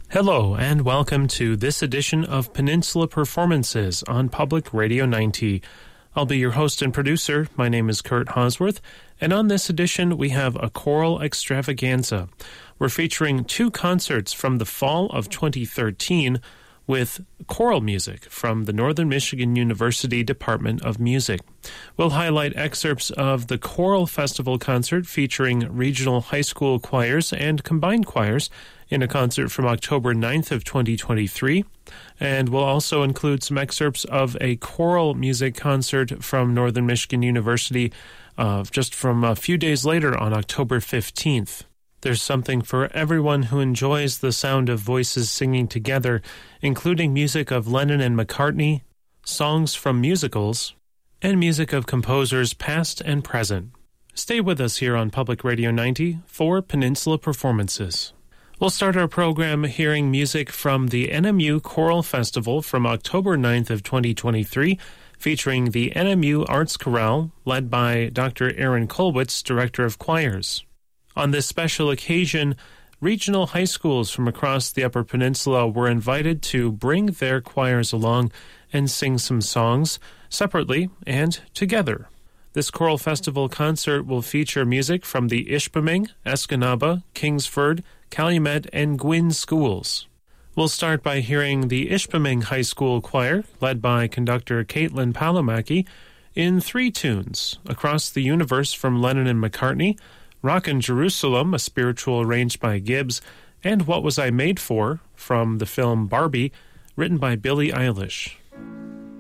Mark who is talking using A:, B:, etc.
A: Hello, and welcome to this edition of Peninsula Performances on Public Radio 90. I'll be your host and producer. My name is Kurt Hosworth, and on this edition we have a choral extravaganza. We're featuring two concerts from the fall of 2013 with choral music from the Northern Michigan University Department of Music. We'll highlight excerpts of the Choral Festival concert featuring regional high school choirs and combined choirs in a concert from October 9th of 2023. And we'll also include some excerpts of a choral music concert from Northern Michigan University just from a few days later on October 15th. There's something for everyone who enjoys the sound of voices singing together, including music of Lennon and McCartney, songs from musicals, and music of composers past and present. Stay with us here on Public Radio 90 for Peninsula Performances. We'll start our program hearing music from the NMU Choral Festival from October 9th of 2023, featuring the NMU Arts Chorale, led by Dr. Aaron Kolwitz, Director of Choirs. On this special occasion, regional high schools from across the Upper Peninsula were invited to bring their choirs along and sing some songs separately and together. This choral festival concert will feature music from the Ishpeming, Escanaba, Kingsford, Calumet, and Gwyn schools. We'll start by hearing the Ishpeming High School Choir, led by conductor Caitlin Palomaki, in three tunes, Across the Universe from Lennon and McCartney, Rockin' Jerusalem, a spiritual arranged by Gibbs, and What Was I Made For, from the film Barbie, written by Billie Eilish.